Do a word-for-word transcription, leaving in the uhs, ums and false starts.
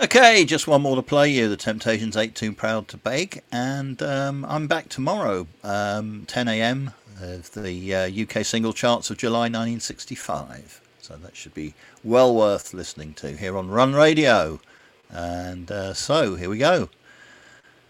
Okay, just one more to play you. The Temptations Ain't Too Proud to Beg, and um, I'm back tomorrow, um, ten a m of the uh, U K single charts of July nineteen sixty-five. So that should be well worth listening to here on Run Radio. And uh, so here we go.